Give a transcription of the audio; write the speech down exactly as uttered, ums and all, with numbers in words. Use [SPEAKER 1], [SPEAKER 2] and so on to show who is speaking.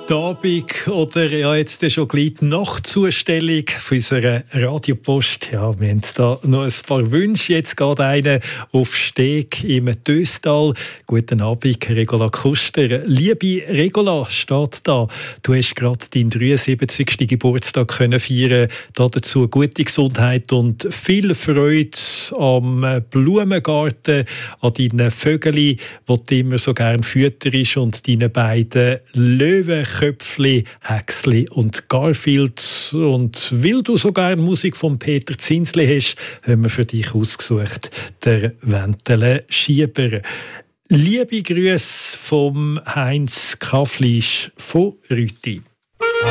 [SPEAKER 1] Die Abend oder ja, jetzt schon gleich die Nachtzustellung von unserer Radiopost. Ja, wir haben da noch ein paar Wünsche. Jetzt geht einer auf Steg im Töstal. Guten Abend, Regula Kuster. Liebe Regula, steht da. Du hast gerade deinen dreiundsiebzigsten Geburtstag können feiern. Dazu gute Gesundheit und viel Freude am Blumengarten, an deinen Vögeln, die du immer so gerne fütterst, und deinen beiden Löwen. Köpfli, Häcksli und Garfield. Und weil du so gerne Musik von Peter Zinsli hast, haben wir für dich ausgesucht, der Wentele Schieber. Liebe Grüße vom Heinz Kaffleisch von Rüti.